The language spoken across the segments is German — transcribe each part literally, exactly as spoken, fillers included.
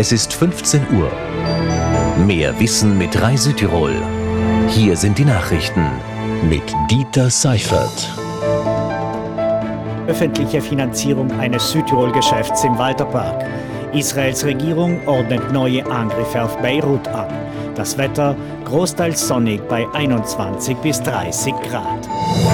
Es ist fünfzehn Uhr. Mehr Wissen mit Rai Südtirol. Hier sind die Nachrichten mit Dieter Seifert. Öffentliche Finanzierung eines Südtirol-Geschäfts im Walterpark. Israels Regierung ordnet neue Angriffe auf Beirut an. Das Wetter großteils sonnig bei einundzwanzig bis dreißig Grad.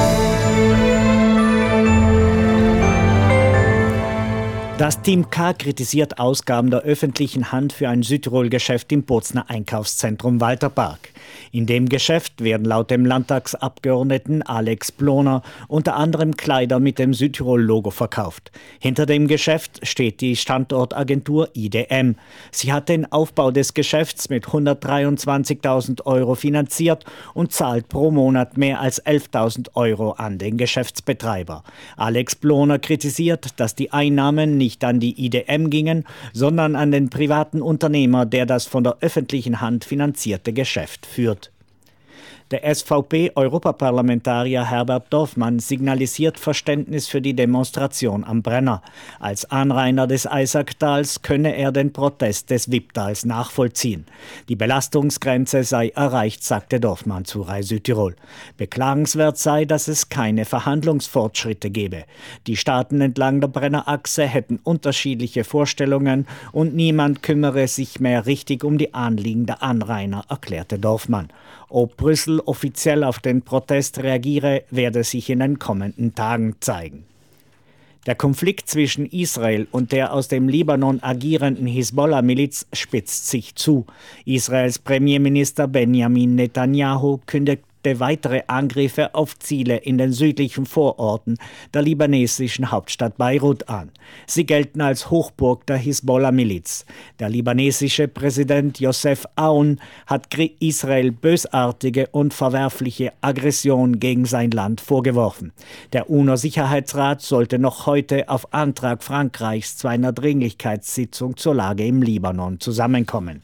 Das Team K kritisiert Ausgaben der öffentlichen Hand für ein Südtirol-Geschäft im Bozner Einkaufszentrum Walterpark. In dem Geschäft werden laut dem Landtagsabgeordneten Alex Ploner unter anderem Kleider mit dem Südtirol-Logo verkauft. Hinter dem Geschäft steht die Standortagentur I D M. Sie hat den Aufbau des Geschäfts mit hundertdreiundzwanzigtausend Euro finanziert und zahlt pro Monat mehr als elftausend Euro an den Geschäftsbetreiber. Alex Ploner kritisiert, dass die Einnahmen nicht an die I D M gingen, sondern an den privaten Unternehmer, der das von der öffentlichen Hand finanzierte Geschäft führt. Der S V P-Europaparlamentarier Herbert Dorfmann signalisiert Verständnis für die Demonstration am Brenner. Als Anrainer des Eisaktals könne er den Protest des Wipptals nachvollziehen. Die Belastungsgrenze sei erreicht, sagte Dorfmann zu Rai Südtirol. Beklagenswert sei, dass es keine Verhandlungsfortschritte gebe. Die Staaten entlang der Brennerachse hätten unterschiedliche Vorstellungen und niemand kümmere sich mehr richtig um die Anliegen der Anrainer, erklärte Dorfmann. Ob Brüssel offiziell auf den Protest reagiere, werde sich in den kommenden Tagen zeigen. Der Konflikt zwischen Israel und der aus dem Libanon agierenden Hisbollah-Miliz spitzt sich zu. Israels Premierminister Benjamin Netanyahu kündigte weitere Angriffe auf Ziele in den südlichen Vororten der libanesischen Hauptstadt Beirut an. Sie gelten als Hochburg der Hisbollah-Miliz. Der libanesische Präsident Joseph Aoun hat Israel bösartige und verwerfliche Aggression gegen sein Land vorgeworfen. Der U N O-Sicherheitsrat sollte noch heute auf Antrag Frankreichs zu einer Dringlichkeitssitzung zur Lage im Libanon zusammenkommen.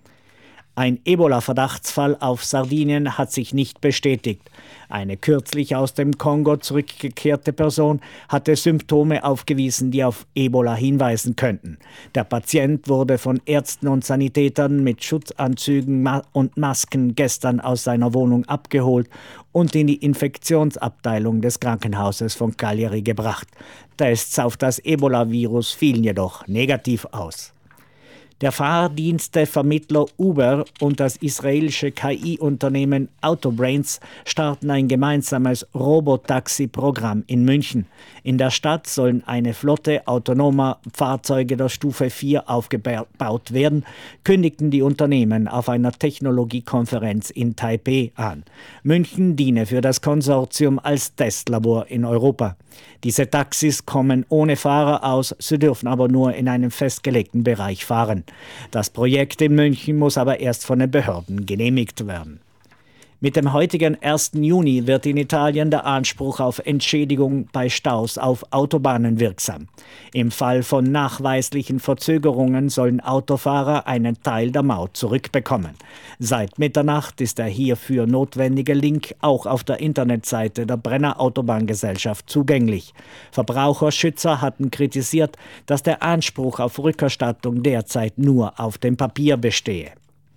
Ein Ebola-Verdachtsfall auf Sardinien hat sich nicht bestätigt. Eine kürzlich aus dem Kongo zurückgekehrte Person hatte Symptome aufgewiesen, die auf Ebola hinweisen könnten. Der Patient wurde von Ärzten und Sanitätern mit Schutzanzügen und Masken gestern aus seiner Wohnung abgeholt und in die Infektionsabteilung des Krankenhauses von Cagliari gebracht. Tests auf das Ebola-Virus fielen jedoch negativ aus. Der Fahrdienstevermittler Uber und das israelische K I-Unternehmen Autobrains starten ein gemeinsames Robotaxi-Programm in München. In der Stadt sollen eine Flotte autonomer Fahrzeuge der Stufe vier aufgebaut werden, kündigten die Unternehmen auf einer Technologiekonferenz in Taipei an. München diene für das Konsortium als Testlabor in Europa. Diese Taxis kommen ohne Fahrer aus, sie dürfen aber nur in einem festgelegten Bereich fahren. Das Projekt in München muss aber erst von den Behörden genehmigt werden. Mit dem heutigen ersten Juni wird in Italien der Anspruch auf Entschädigung bei Staus auf Autobahnen wirksam. Im Fall von nachweislichen Verzögerungen sollen Autofahrer einen Teil der Maut zurückbekommen. Seit Mitternacht ist der hierfür notwendige Link auch auf der Internetseite der Brenner Autobahngesellschaft zugänglich. Verbraucherschützer hatten kritisiert, dass der Anspruch auf Rückerstattung derzeit nur auf dem Papier bestehe.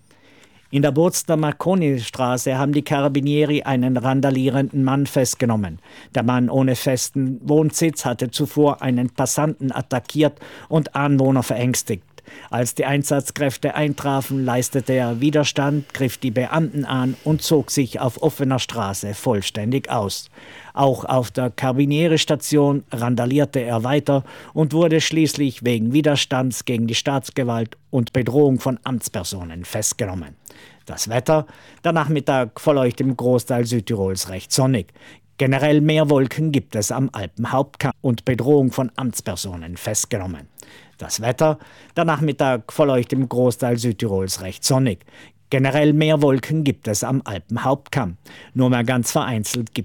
In der Bozner Marconi-Straße haben die Carabinieri einen randalierenden Mann festgenommen. Der Mann ohne festen Wohnsitz hatte zuvor einen Passanten attackiert und Anwohner verängstigt. Als die Einsatzkräfte eintrafen, leistete er Widerstand, griff die Beamten an und zog sich auf offener Straße vollständig aus. Auch auf der Carabinieri-Station randalierte er weiter und wurde schließlich wegen Widerstands gegen die Staatsgewalt und Bedrohung von Amtspersonen festgenommen. Das Wetter: Der Nachmittag verläuft im Großteil Südtirols recht sonnig. Generell mehr Wolken gibt es am Alpenhauptkamm und Bedrohung von Amtspersonen festgenommen. Das Wetter: Der Nachmittag verläuft im Großteil Südtirols recht sonnig. Generell mehr Wolken gibt es am Alpenhauptkamm. Nur mehr ganz vereinzelt gibt